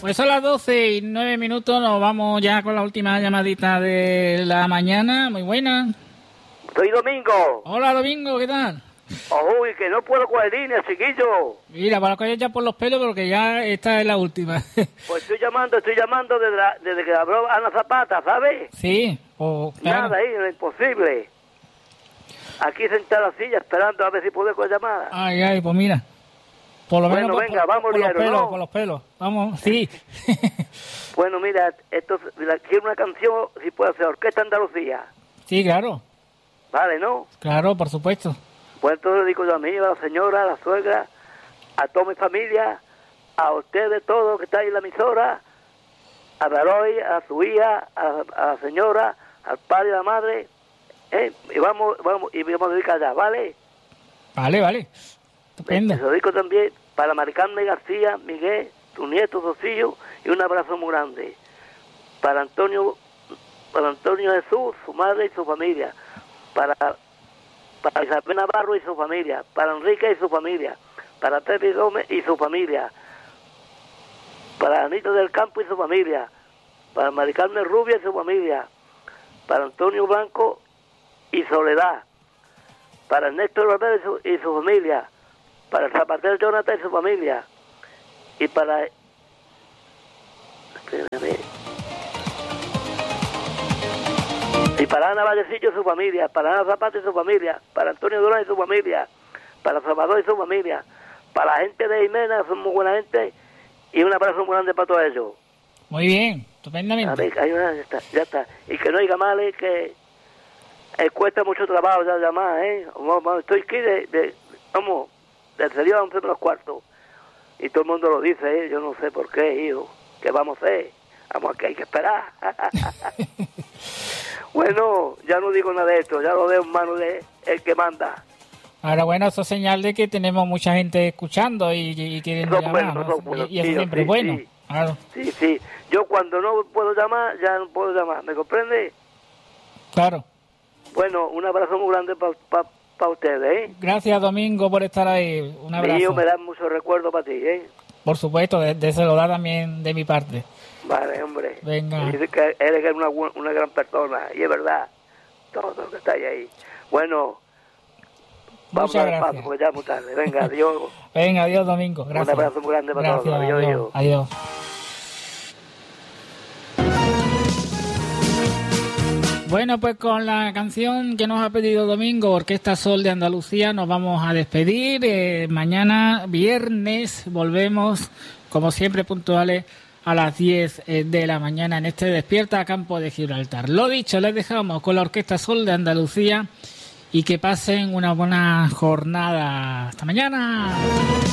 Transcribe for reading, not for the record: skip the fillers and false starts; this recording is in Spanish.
Pues son las 12:09, nos vamos ya con la última llamadita de la mañana. Muy buena. Soy Domingo. Hola, Domingo, ¿qué tal? Uy, que no puedo coger línea, chiquillo. Mira, para coger ya por los pelos, porque ya esta es la última. Pues estoy llamando desde que habló Ana Zapata, ¿sabes? Sí, claro. Nada, ahí, es imposible. Aquí sentada en la silla esperando a ver si puedo coger llamada. Ay, pues mira. Por lo menos venga, vamos, por los Liero, pelos, ¿no? por los pelos. Vamos, sí. Bueno, mira, quiero una canción, si puede ser Orquesta Andalucía. Sí, claro. Vale, ¿no? Claro, por supuesto. Pues entonces le digo yo a mí, a la señora, a la suegra, a toda mi familia, a ustedes todos que estáis en la emisora, a Baroy, a su hija, a la señora, al padre y a la madre, y vamos a dedicar allá, ¿vale? Vale. Estupendo. Se lo digo también para Maricarmen García, Miguel, tu nieto Socillo, y un abrazo muy grande. Para Antonio Jesús, su madre y su familia. Para Isabel Navarro y su familia. Para Enrique y su familia. Para Pepe Gómez y su familia. Para Anita del Campo y su familia. Para Maricarmen Rubia y su familia. Para Antonio Blanco y Soledad. Para Ernesto Romero y su familia. Para el zapatero Jonathan y su familia. Y para... Espérame. Y para Ana Vallecillo y su familia. Para Ana Zapata y su familia. Para Antonio Durán y su familia. Para Salvador y su familia. Para la gente de Jimena, son muy buena gente. Y un abrazo muy grande para todos ellos. Muy bien, estupendamente. A ver, ya está. Y que no diga mal, que cuesta mucho trabajo ya llamar, Estoy aquí desde Dios a 11:15. Y todo el mundo lo dice, Yo no sé por qué, hijo. ¿Qué vamos a hacer? Vamos, que hay que esperar. Bueno, ya no digo nada de esto. Ya lo dejo en manos de el que manda. Ahora, bueno, eso es señal de que tenemos mucha gente escuchando y quieren llamar, ¿no? Y eso siempre es bueno. Sí. Claro. Sí. Yo cuando no puedo llamar, ya no puedo llamar. ¿Me comprende? Claro. Bueno, un abrazo muy grande para ustedes, Gracias, Domingo, por estar ahí. Un abrazo. Mío, me da mucho recuerdo para ti, Por supuesto, de se lo da también de mi parte. Vale, hombre. Venga. Dice que eres una gran persona, y es verdad. Todo lo que está ahí. Bueno, vamos a dar paso, porque ya es muy tarde. Venga, adiós. Venga, adiós, Domingo. Gracias. Un abrazo muy grande para todos. Adiós. Bueno, pues con la canción que nos ha pedido Domingo, Orquesta Sol de Andalucía, nos vamos a despedir. Mañana, viernes, volvemos, como siempre, puntuales a las 10 de la mañana en este Despierta a Campo de Gibraltar. Lo dicho, les dejamos con la Orquesta Sol de Andalucía y que pasen una buena jornada. ¡Hasta mañana!